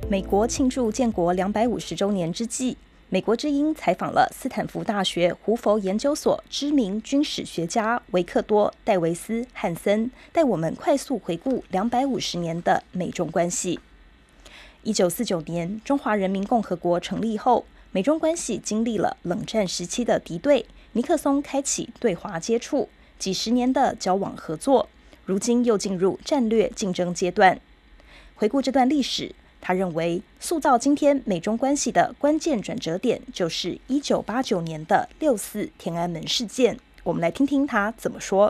美国庆祝建国250周年之际，美国之音采访了斯坦福大学胡佛研究所知名军史学家维克多·戴维斯·汉森，带我们快速回顾250年的美中关系。1949年，中华人民共和国成立后，美中关系经历了冷战时期的敌对，尼克松开启对华接触，几十年的交往合作，如今又进入战略竞争阶段。回顾这段历史，他认为塑造今天美中关系的关键转折点就是1989年的6·4天安门事件。我们来听听他怎么说。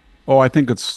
I think it's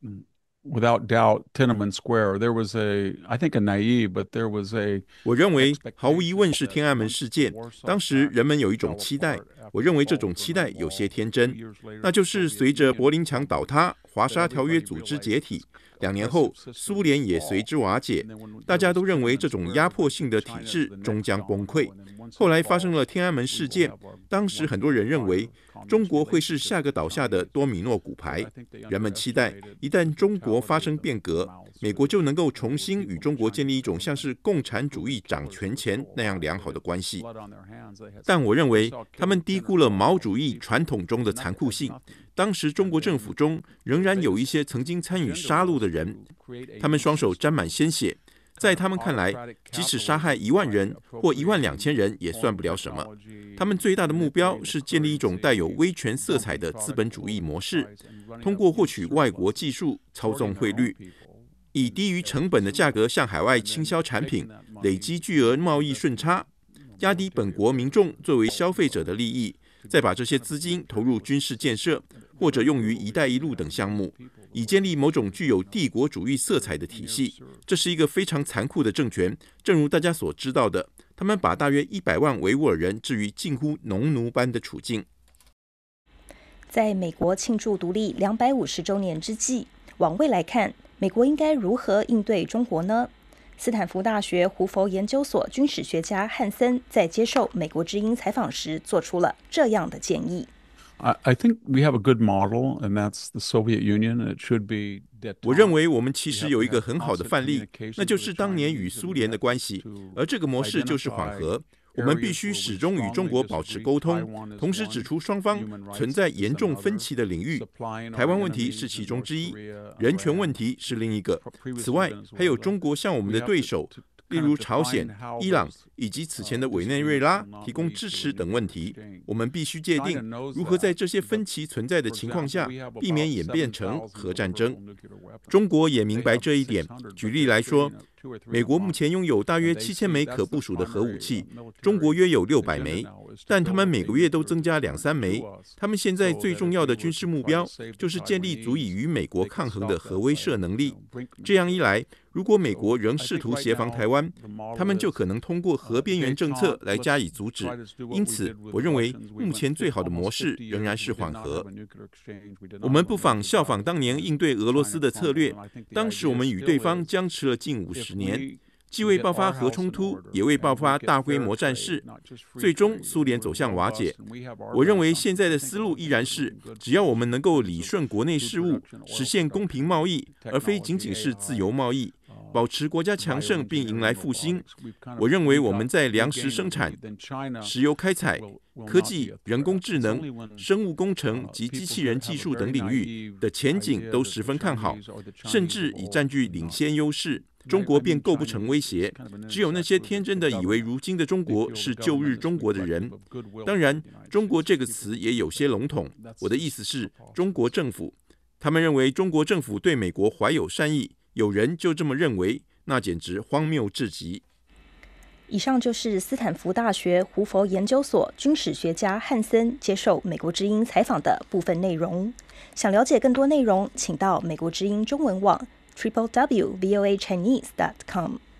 without doubt Tiananmen Square. There was I think a naive, but there was a. 我认为毫无疑问是天安门事件。当时人们有一种期待，我认为这种期待有些天真，那就是随着柏林墙倒塌、华沙条约组织解体，2年后苏联也随之瓦解，大家都认为这种压迫性的体制终将崩溃。后来发生了天安门事件，当时很多人认为中国会是下个倒下的多米诺骨牌，人们期待一旦中国发生变革，美国就能够重新与中国建立一种像是共产主义掌权前那样良好的关系。但我认为他们低估了毛主义传统中的残酷性。当时中国政府中仍然有一些曾经参与杀戮的人，他们双手沾满鲜血，在他们看来，即使杀害1万人或12000人也算不了什么。他们最大的目标是建立一种带有威权色彩的资本主义模式，通过获取外国技术操纵汇率，以低于成本的价格向海外倾销产品，累积巨额贸易顺差，压低本国民众作为消费者的利益，再把这些资金投入军事建设，或者用于“一带一路”等项目，以建立某种具有帝国主义色彩的体系。这是一个非常残酷的政权，正如大家所知道的，他们把大约100万维吾尔人置于近乎农奴般的处境。 在美国庆祝独立250周年之际，往未来看，美国应该如何应对中国呢？斯坦福大学胡佛研究所军史学家汉森在接受美国之音采访时做出了这样的建议。 I think we have a good model, and that's the Soviet Union. It should be. 我认为我们其实有一个很好的范例，那就是当年与苏联的关系，而这个模式就是缓和。我们必须始终与中国保持沟通，同时指出双方存在严重分歧的领域。台湾问题是其中之一，人权问题是另一个。此外，还有中国向我们的对手，例如朝鲜、伊朗以及此前的委内瑞拉提供支持等问题，我们必须界定如何在这些分歧存在的情况下，避免演变成核战争。中国也明白这一点。举例来说，美国目前拥有大约7000枚可部署的核武器，中国约有600枚，但他们每个月都增加2-3枚。他们现在最重要的军事目标就是建立足以与美国抗衡的核威慑能力。这样一来，如果美国仍试图协防台湾，他们就可能通过核边缘政策来加以阻止。因此，我认为目前最好的模式仍然是缓和。我们不妨效仿当年应对俄罗斯的策略，当时我们与对方僵持了近50年，既未爆发核冲突，也未爆发大规模战事，最终苏联走向瓦解。我认为现在的思路依然是，只要我们能够理顺国内事务，实现公平贸易，而非仅仅是自由贸易，保持国家强盛并迎来复兴。我认为我们在粮食生产、石油开采、科技、人工智能、生物工程及机器人技术等领域的前景都十分看好，甚至已占据领先优势。中国便构不成威胁，只有那些天真的以为如今的中国是旧日中国的人。当然，中国这个词也有些笼统，我的意思是中国政府。他们认为中国政府对美国怀有善意，有人就这么认为，那简直荒谬至极。 以上就是斯坦福大学胡佛研究所军史学家汉森接受美国之音采访的部分内容。想了解更多内容，请到美国之音中文网www.voachinese.com。